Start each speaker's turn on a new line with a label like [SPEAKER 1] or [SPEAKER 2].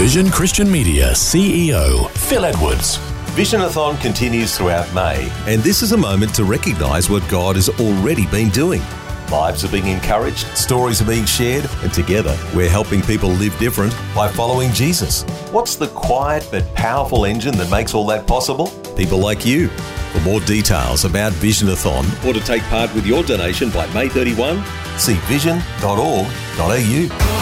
[SPEAKER 1] Vision Christian Media CEO Phil Edwards.
[SPEAKER 2] Visionathon continues throughout May,
[SPEAKER 3] And this is a moment to recognise what God has already been doing.
[SPEAKER 2] lives are being encouraged, stories are being shared,
[SPEAKER 3] And together, we're helping people live different.
[SPEAKER 2] by following Jesus. What's the quiet but powerful engine that makes all that possible?
[SPEAKER 3] People like you. For more details about Visionathon or to take part with your donation by May 31,
[SPEAKER 2] See vision.org.au.